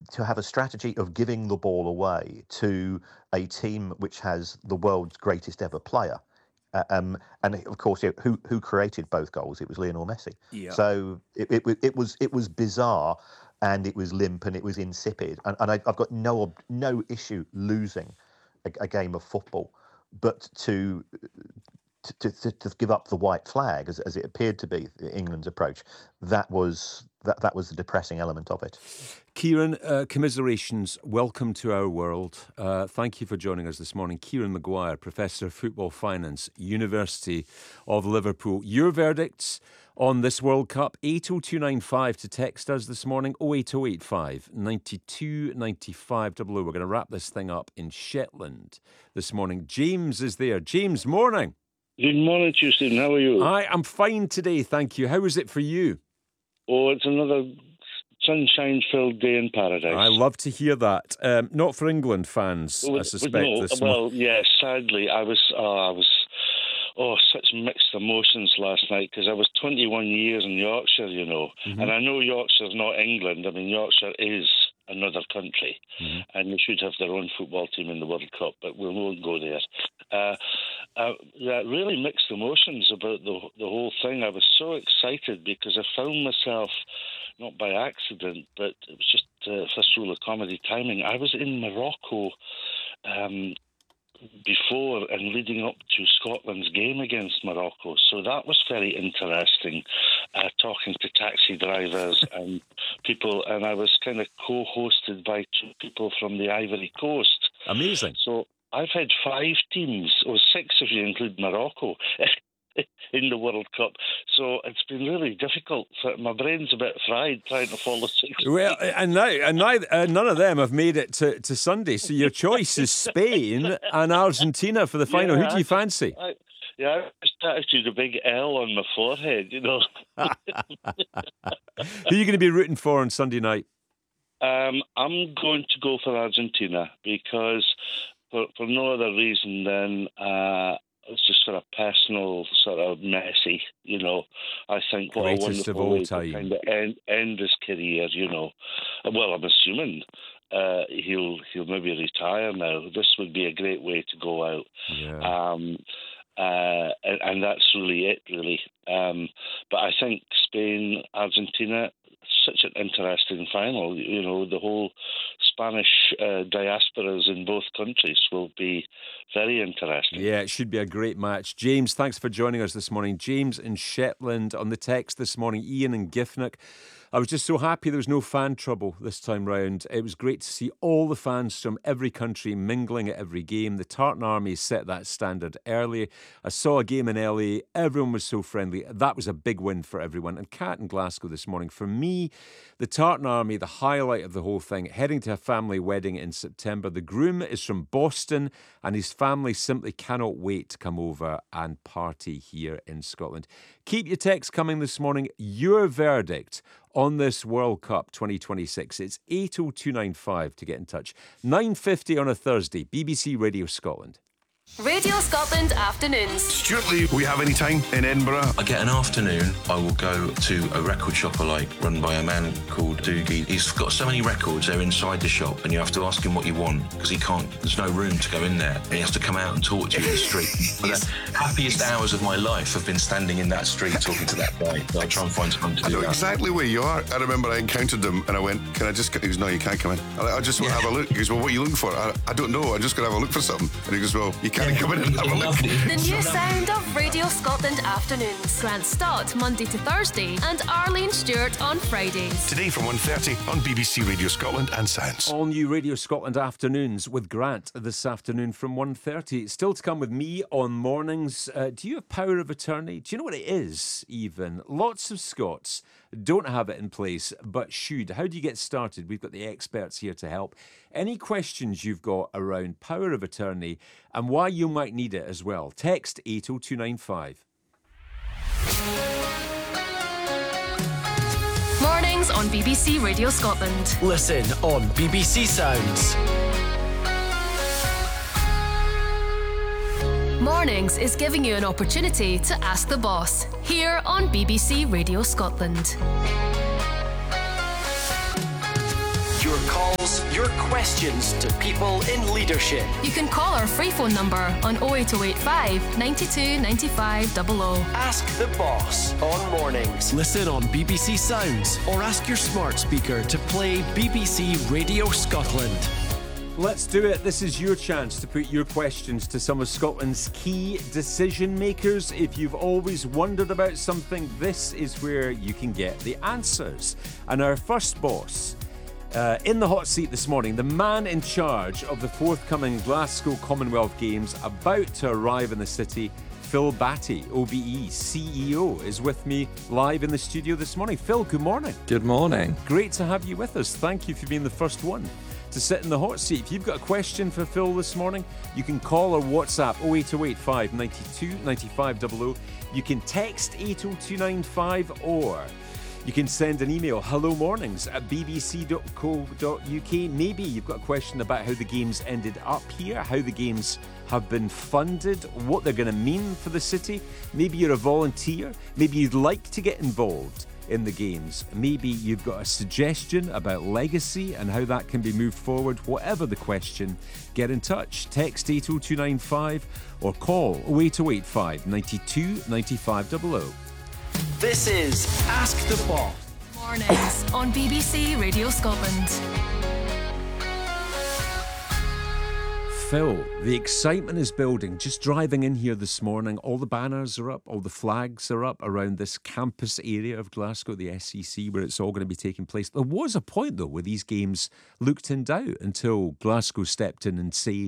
to have a strategy of giving the ball away to a team which has the world's greatest ever player. And of course, who created both goals? It was Lionel Messi. Yeah. So it was bizarre, and it was limp, and it was insipid. And I've got no issue losing a game of football, but to give up the white flag, as it appeared to be England's approach, that was the depressing element of it. Kieran, commiserations, welcome to our world. Thank you for joining us this morning. Kieran Maguire, Professor of Football Finance, University of Liverpool. Your verdicts on this World Cup, 80295 to text us this morning, 08085 92 95 00. We're going to wrap this thing up in Shetland this morning. James is there. James, morning. Good morning to you, Stephen. How are you? I'm fine today, thank you. How is it for you? Oh, it's another sunshine-filled day in paradise. I love to hear that. Not for England fans, I suspect. This well, yeah, sadly, I was such mixed emotions last night, because I was 21 years in Yorkshire, you know. Mm-hmm. And I know Yorkshire's not England. I mean, Yorkshire is another country, mm-hmm. and they should have their own football team in the World Cup, but we won't go there. Really mixed emotions about the whole thing. I was so excited because I found myself, not by accident, but it was just first rule of comedy timing. I was in Morocco before and leading up to Scotland's game against Morocco. So that was very interesting, talking to taxi drivers and people, and I was kind of co-hosted by two people from the Ivory Coast. Amazing. So I've had 5 teams, or 6 if you include Morocco, in the World Cup. So it's been really difficult. My brain's a bit fried trying to follow 6. Well, and none of them have made it to Sunday. So your choice is Spain and Argentina for the final. Who do you fancy? I tattooed a big L on my forehead, you know. Who are you going to be rooting for on Sunday night? I'm going to go for Argentina, because for no other reason than it's just for a personal sort of Messi, you know. I think what greatest a of wonderful all way time. to kind of end his career, you know. Well, I'm assuming he'll maybe retire now. This would be a great way to go out. Yeah. And that's really it, really. But I think Spain, Argentina, such an interesting final. You know, the whole Spanish diasporas in both countries will be very interesting. Yeah, it should be a great match. James, thanks for joining us this morning. James in Shetland on the text this morning. Ian in Giffnock. I was just so happy there was no fan trouble this time round. It was great to see all the fans from every country mingling at every game. The Tartan Army set that standard early. I saw a game in LA. Everyone was so friendly. That was a big win for everyone. And Kat in Glasgow this morning. For me, the Tartan Army, the highlight of the whole thing, heading to a family wedding in September. The groom is from Boston, and his family simply cannot wait to come over and party here in Scotland. Keep your texts coming this morning. Your verdict on this World Cup 2026. It's 80295 to get in touch. 9:50 on a Thursday, BBC Radio Scotland. Radio Scotland Afternoons. Stuart Lee, we have any time in Edinburgh? I get an afternoon, I will go to a record shop I like, run by a man called Doogie. He's got so many records, they're inside the shop, and you have to ask him what you want, because he can't, there's no room to go in there, and he has to come out and talk to you in the street. The happiest hours of my life have been standing in that street talking to that guy. I try and find something to do. I know exactly where you are. I remember I encountered him, and I went, can I just, he goes, no, you can't come in. I just want to have a look. He goes, well, what are you looking for? I don't know, I'm just going to have a look for something. And he goes, well, you can't come in and have a look. The new sound of Radio Scotland Afternoons. Grant Stott Monday to Thursday and Arlene Stewart on Fridays. Today from 1:30 on BBC Radio Scotland and Sounds. All new Radio Scotland Afternoons with Grant this afternoon from 1:30. Still to come with me on mornings. Do you have power of attorney? Do you know what it is even? Lots of Scots don't have it in place but should. How do you get started? We've got the experts here to help. Any questions you've got around power of attorney and why you might need it as well, text 80295. Mornings on BBC Radio Scotland. Listen on BBC Sounds. Mornings is giving you an opportunity to ask the boss here on BBC Radio Scotland. Your calls Sounds. Your questions to people in leadership. You can call our free phone number on 08085 92 95 00. Ask the boss on mornings. Listen on BBC Sounds or ask your smart speaker to play BBC Radio Scotland. Let's do it. This is your chance to put your questions to some of Scotland's key decision makers. If you've always wondered about something, this is where you can get the answers. And our first boss in the hot seat this morning, the man in charge of the forthcoming Glasgow Commonwealth Games about to arrive in the city, Phil Batty, OBE CEO, is with me live in the studio this morning. Phil, good morning. Good morning. Great to have you with us. Thank you for being the first one to sit in the hot seat. If you've got a question for Phil this morning, you can call or WhatsApp 08085 92 95 00. You can text 80295 or you can send an email, hellomornings@bbc.co.uk. Maybe you've got a question about how the games ended up here, how the games have been funded, what they're going to mean for the city. Maybe you're a volunteer. Maybe you'd like to get involved in the games. Maybe you've got a suggestion about legacy and how that can be moved forward. Whatever the question, get in touch. Text 80295 or call 08085 92 95 00. This is Ask the Boss. Mornings on BBC Radio Scotland. Phil, the excitement is building. Just driving in here this morning, all the banners are up, all the flags are up around this campus area of Glasgow, the SCC, where it's all going to be taking place. There was a point, though, where these games looked in doubt until Glasgow stepped in and saved